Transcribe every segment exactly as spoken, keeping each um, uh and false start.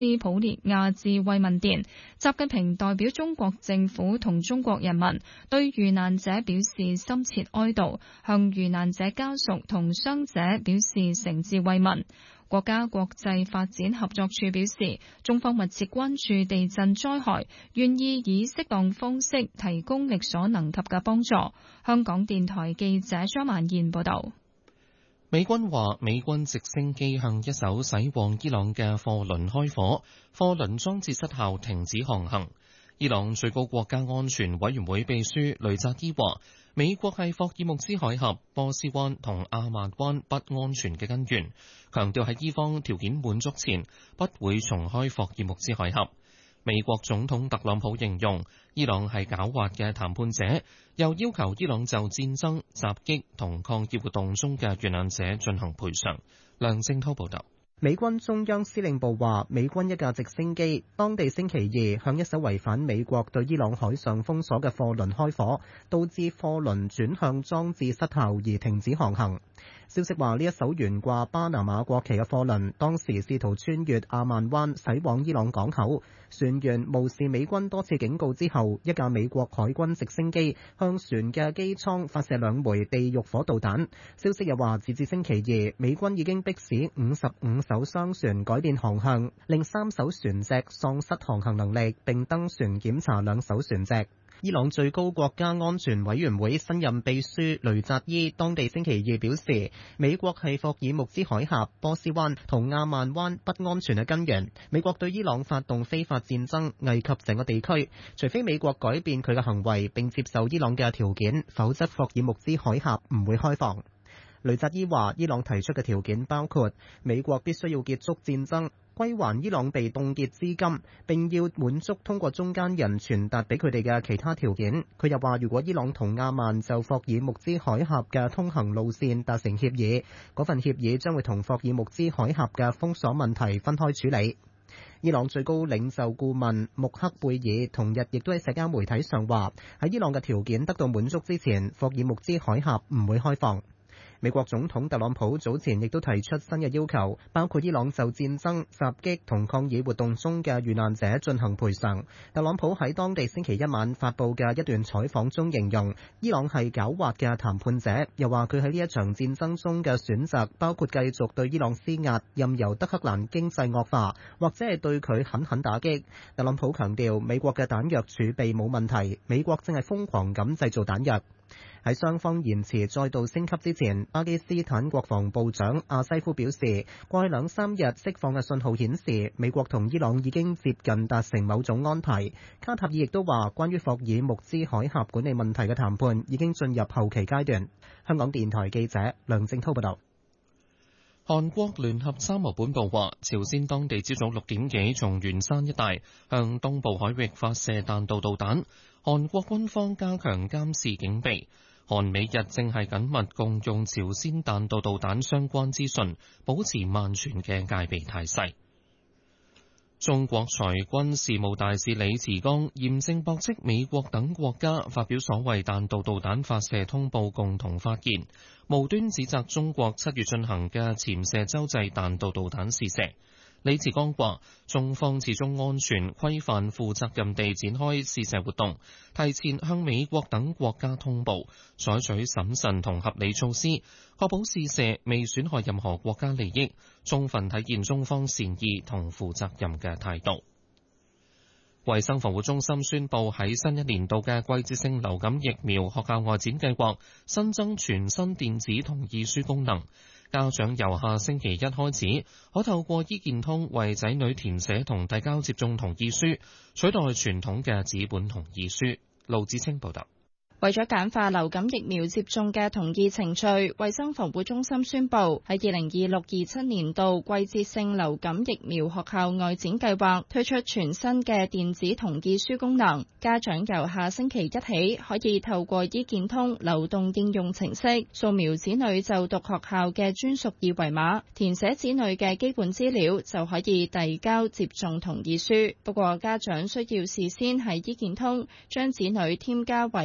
普列亞致慰問電，習近平代表中國政府同中國人民對遇難者表示深切哀悼，向遇難者家屬同傷者表示誠摯慰問。國家國際發展合作處表示，中方密切關注地震災害，願意以適當方式提供力所能及嘅幫助。香港電台記者張曼燕報道。 美軍話，美軍直升機向一艘駛往伊朗嘅貨輪開火，貨輪裝置失效，停止航行。伊朗最高國家安全委員會秘書雷扎伊話，美國係霍爾木茲海峽、波斯灣同阿曼灣不安全嘅根源，強調喺伊方條件滿足前，不會重開霍爾木茲海峽。美國總統特朗普形容伊朗係狡猾嘅談判者，又要求伊朗就戰爭、襲擊同抗議活動中嘅遇難者進行賠償。梁正滔報導。 美軍中央司令部話，美軍一架直升機當地星期二向一艘違反美國對伊朗海上封鎖嘅貨輪開火，導致貨輪轉向裝置失效而停止航行。消息話，呢一艘懸掛巴拿馬國旗嘅貨輪當時試圖穿越阿曼灣駛往伊朗港口，船員無視美軍多次警告之後，一架美國海軍直升機向船嘅機艙發射兩枚地獄火導彈。消息又話，截至星期二，美軍已經迫使五十五艘商船改變航向，令三艘船隻喪失航行能力，並登船檢查兩艘船隻。伊朗最高國家安全委員會新任秘書雷扎伊當地星期二表示，美國係霍爾木茲海峽、波斯灣同阿曼灣不安全嘅根源。美國對伊朗發動非法戰爭，危及整個地區。除非美國改變佢嘅行為並接受伊朗嘅條件，否則霍爾木茲海峽唔會開放。雷扎伊話，伊朗提出嘅條件包括美國必須要結束戰爭，歸還伊朗被凍結資金，並要滿足通過中間人傳達俾佢哋嘅其他條件。佢又話，如果伊朗同阿曼就霍爾木茲海峽嘅通行路線達成協議，嗰份協議將會同霍爾木茲海峽嘅封鎖問題分開處理。伊朗最高領袖顧問穆克貝爾同日亦都喺社交媒體上話，喺伊朗嘅條件得到滿足之前，霍爾木茲海峽唔會開放。美國總統特朗普早前亦都提出新嘅要求，包括伊朗就戰爭、襲擊同抗議活動中嘅遇難者進行賠償。特朗普喺當地星期一晚發佈嘅一段採訪中形容，伊朗係狡猾嘅談判者，又話佢喺呢一場戰爭中嘅選擇包括繼續對伊朗施壓，任由德黑蘭經濟惡化，或者係對佢狠狠打擊。特朗普強調，美國嘅彈藥儲備冇問題，美國正係瘋狂咁製造彈藥。喺雙方言辭再度升級之前，巴基斯坦國防部長阿西夫表示，過去兩三日釋放嘅信號顯示，美國同伊朗已經接近達成某種安排。卡塔爾亦都話，關於霍爾木茲海峽管理問題嘅談判已經進入後期階段。香港電台記者梁正滔報道。 韓國聯合參謀本部話，朝鮮當地朝早六點幾從元山一帶向東部海域發射彈道導彈，韓國軍方加強監視警備。韓美日正係緊密共用朝鮮彈道導彈相關資訊，保持萬全嘅戒備態勢。中國裁軍事務大使李慈剛嚴正駁斥美國等國家發表所謂彈道導彈發射通報共同發言，無端指責中國七月進行嘅潛射洲際彈道導彈試射。李慈剛話，中方始終安全規範負責任地展開試射活動，提前向美國等國家通報，採取審慎同合理措施，確保試射未損害任何國家利益，充分體現中方善意同負責任嘅態度。衛生防護中心宣布，喺新一年度嘅季節性流感疫苗學校外展計劃新增全新電子同意書功能。家長由下星期一開始，可透過醫健通為仔女填寫同遞交接種同意書，取代傳統嘅紙本同意書。盧子清報道。 為咗簡化流感疫苗接種嘅同意程序，衛生防護中心宣布喺二零二六二七年度季節性流感疫苗學校外展計劃推出全新嘅電子同意書功能。家長由下星期一起可以透過醫健通流動應用程式掃描子女就讀學校嘅專屬二維碼，填寫子女嘅基本資料，就可以遞交接種同意書。不過家長需要事先喺醫健通將子女添加為家庭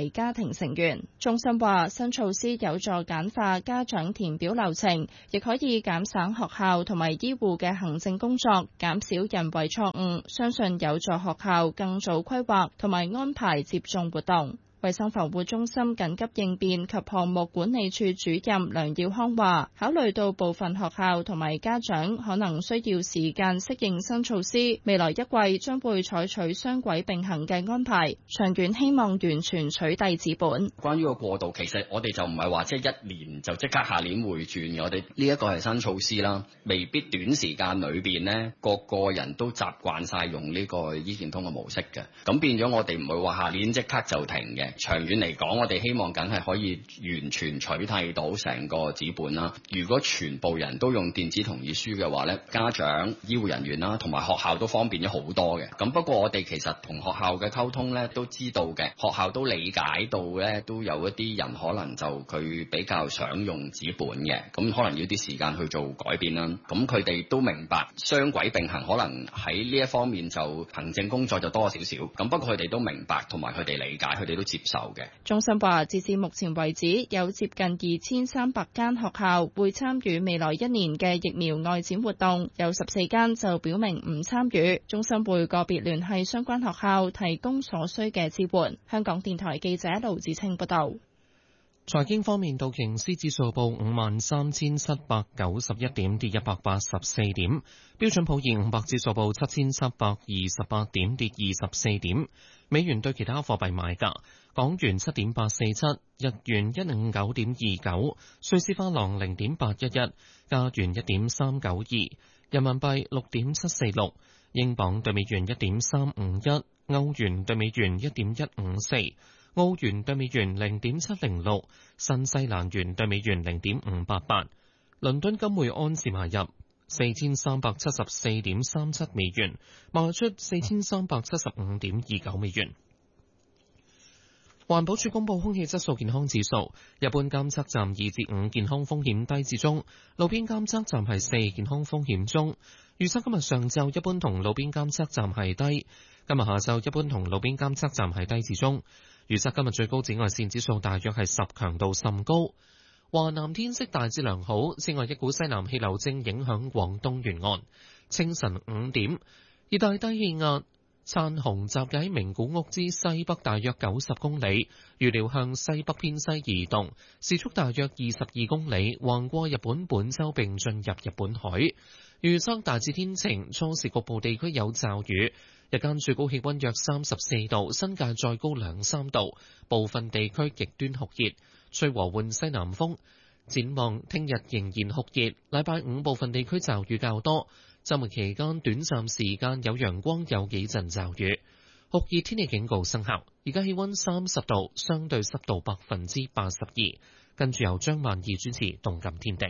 庭成員。中心話，新措施有助簡化家長填表流程，亦可以減省學校同埋醫護嘅行政工作，減少人為錯誤，相信有助學校更早規劃同埋安排接種活動。衛生防護中心緊急應變及項目管理處主任梁耀康話，考慮到部分學校同埋家長可能需要時間適應新措施，未來一季將會採取雙軌並行嘅安排，長遠希望完全取締紙本。 關於個過渡，其實我哋就唔係話即係一年就即刻下年會轉嘅，我哋呢一個係新措施啦，未必短時間裏邊呢個個人都習慣晒用呢個醫健通嘅模式嘅，咁變咗我哋唔會話下年即刻就停嘅。長遠嚟講，我哋希望梗係可以完全取締到成個紙本啦。如果全部人都用電子同意書嘅話咧，家長、醫護人員啦，同埋學校都方便咗好多嘅。咁不過我哋其實同學校嘅溝通咧，都知道嘅，學校都理解到咧，都有一啲人可能就佢比較想用紙本嘅，咁可能要啲時間去做改變啦。咁佢哋都明白雙軌並行，可能喺呢一方面就行政工作就多少少。咁不過佢哋都明白，同埋佢哋理解，佢哋都接受嘅。 中心話，截至目前為止，有接近二千三百間學校會參與未來一年嘅疫苗外展活動，有十四間就表明唔參與。中心會個別聯繫相關學校，提供所需嘅支援。香港電台記者盧子清報道。 財經方面，道瓊斯指數報五萬三千七百九十一點，跌一百八十四點；標準普爾五百指數報七千七百二十八點，跌二十四點。美元對其他貨幣買價：港元七點八四七，日元一五九點二九，瑞士法郎零點八一一，加元一點三九二，人民幣六點七四六，英鎊對美元一點三五一，歐元對美元一點一五四。澳元對美元零點七零六，新西蘭元對美元零點五八八，倫敦金每安士買入四千三百七十四點三七美元，賣出四千三百七十五點二九美元。環保署公布空氣質素健康指數，一般監測站二至五，健康風險低至中，路邊監測站係四，健康風險中。預測今日上晝一般同路邊監測站係低，今日下晝一般同路邊監測站係低至中。預測今日最高紫外線指數大約係十，強度甚高。華南天色大致良好，此外一股西南氣流正影響廣東沿岸。清晨五點，熱帶低氣壓燦紅集結喺名古屋之西北大約九十公里，預料向西北偏西移動，時速大約二十二公里，橫過日本本州並進入日本海。預測大致天晴，初時局部地區有驟雨。日間最高氣溫約三十四度，新界再高兩三度，部分地區極端酷熱，吹和緩西南風。展望聽日仍然酷熱，禮拜五部分地區驟雨較多，週末期間短暫時間有陽光，有幾陣驟雨。酷熱天氣警告生效，而家氣溫三十度，相對濕度百分之八十二。跟住由張萬義主持《動感天地》。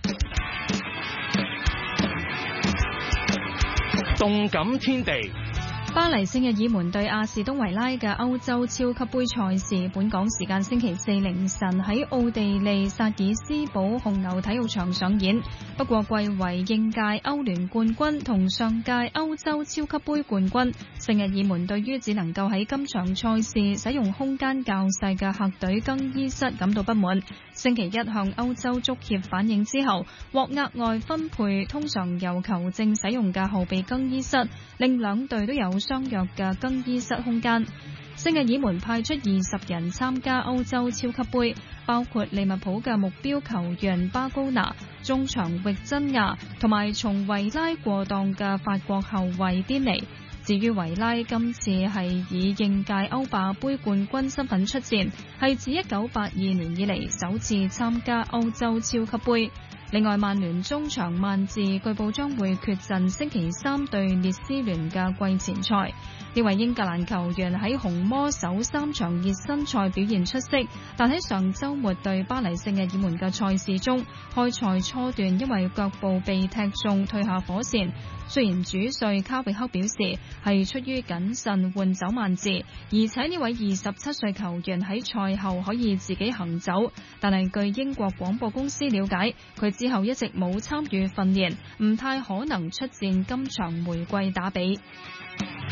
動感天地。 巴黎聖日耳門對阿士東維拉嘅歐洲超級杯賽事，本港時間星期四凌晨喺奧地利薩爾斯堡紅牛體育場上演。不過貴為應屆歐聯冠軍同上屆歐洲超級杯冠軍，聖日耳門對於只能夠喺今場賽事使用空間較細嘅客隊更衣室感到不滿。星期一向歐洲足協反映之後，獲額外分配通常由球證使用嘅後備更衣室，令兩隊都有相約嘅更衣室空間。聖日耳門派出二十人參加歐洲超級杯，包括利物浦嘅目標球員巴高拿、中場域真亞同埋從維拉過檔嘅法國後衛邊尼。至於維拉今次係以應屆歐霸杯冠軍身份出戰，係自一九八二年以嚟首次參加歐洲超級杯。另外，曼聯中場曼治據報將會缺陣星期三對列斯聯嘅季前賽。呢位英格蘭球員喺紅魔首三場熱身賽表現出色，但喺上週末對巴黎聖日耳門嘅賽事中，開賽初段因為腳部被踢中退下火線。雖然主帥卡域克表示係出於謹慎換走曼治，而且呢位二十七歲球員喺賽後可以自己行走，但係據英國廣播公司了解，佢之後一直冇參與訓練，唔太可能出戰今場玫瑰打比。